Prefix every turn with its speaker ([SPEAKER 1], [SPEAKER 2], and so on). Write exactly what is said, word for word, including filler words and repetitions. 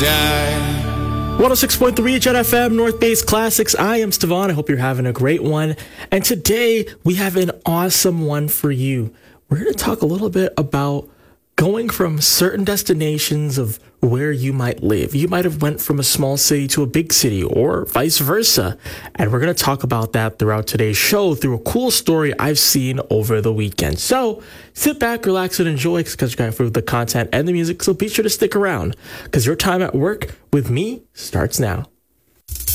[SPEAKER 1] one oh six point three H N F M, North Base Classics. I am Stevan. I hope you're having a great one. And today we have an awesome one for you. We're going to talk a little bit about going from certain destinations of where you might live. You might have went from a small city to a big city or vice versa. And we're going to talk about that throughout today's show through a cool story I've seen over the weekend. So sit back, relax, and enjoy because you're going to the content and the music. So be sure to stick around because your time at work with me starts now.